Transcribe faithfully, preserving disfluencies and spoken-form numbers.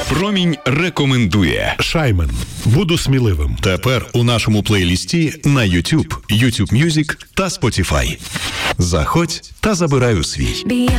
Промінь рекомендує. Шаймен. Буду сміливим. Тепер у нашому плейлісті на YouTube, YouTube Music та Spotify. Заходь та забирай у свій.